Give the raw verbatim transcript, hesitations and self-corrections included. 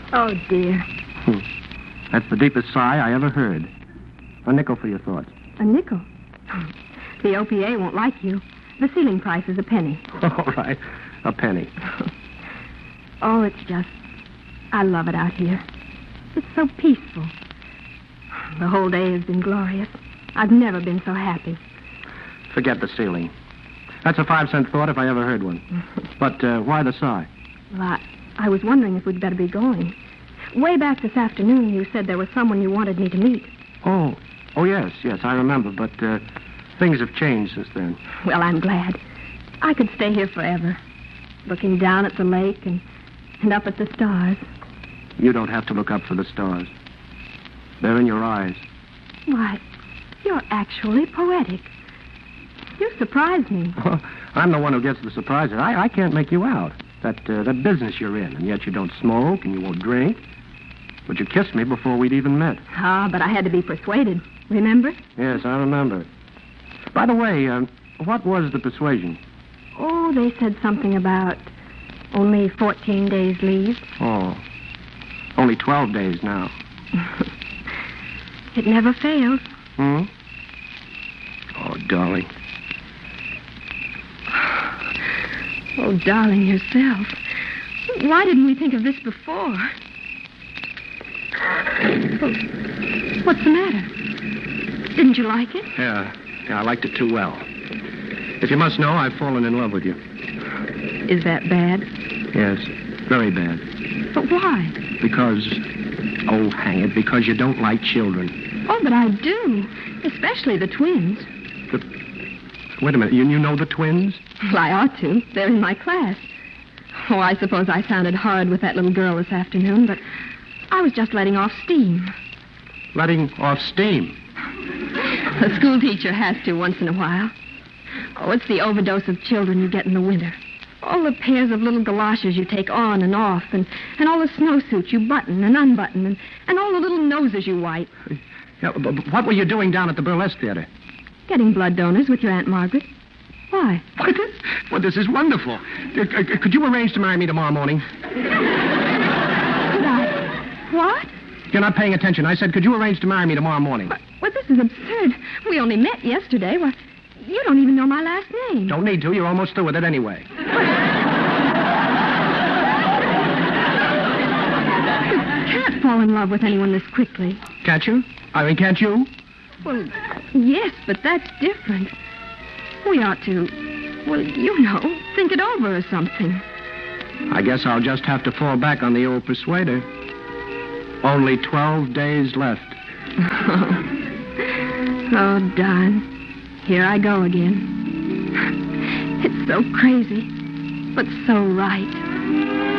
Oh, dear. Hmm. That's the deepest sigh I ever heard. A nickel for your thoughts. A nickel? The O P A won't like you. The ceiling price is a penny. All right. A penny. Oh, it's just... I love it out here. It's so peaceful. The whole day has been glorious. I've never been so happy. Forget the ceiling. That's a five-cent thought if I ever heard one. But uh, why the sigh? Well, I, I was wondering if we'd better be going. Way back this afternoon, you said there was someone you wanted me to meet. Oh, oh yes, yes, I remember. But uh, things have changed since then. Well, I'm glad. I could stay here forever, looking down at the lake and, and up at the stars. You don't have to look up for the stars. They're in your eyes. Why, you're actually poetic. You surprise me. I'm the one who gets the surprises. I, I can't make you out. That uh, that business you're in, and yet you don't smoke and you won't drink. But you kissed me before we'd even met. Ah, but I had to be persuaded. Remember? Yes, I remember. By the way, uh, what was the persuasion? Oh, they said something about only fourteen days leave. Oh, only twelve days now. It never fails. Hmm? Oh, darling. Oh, darling yourself. Why didn't we think of this before? Oh, what's the matter? Didn't you like it? Yeah, yeah, I liked it too well. If you must know, I've fallen in love with you. Is that bad? Yes, very bad. But why? Because, oh, hang it, because you don't like children. Oh, but I do. Especially the twins. The, wait a minute, you, you know the twins? Well, I ought to. They're in my class. Oh, I suppose I sounded hard with that little girl this afternoon, but I was just letting off steam. Letting off steam? A school teacher has to once in a while. Oh, it's the overdose of children you get in the winter. All the pairs of little galoshes you take on and off, and, and all the snowsuits you button and unbutton, and, and all the little noses you wipe. Yeah, but what were you doing down at the burlesque theater? Getting blood donors with your Aunt Margaret. Why? What? Well, this is wonderful. Uh, uh, could you arrange to marry me tomorrow morning? Could I? What? You're not paying attention. I said, could you arrange to marry me tomorrow morning? But, well, this is absurd. We only met yesterday. Well, you don't even know my last name. Don't need to. You're almost through with it anyway. You can't fall in love with anyone this quickly. Can't you? I mean, can't you? Well, yes, but that's different. We ought to, well, you know, think it over or something. I guess I'll just have to fall back on the old persuader. Only twelve days left. Oh, darn. Here I go again. It's so crazy, but so right.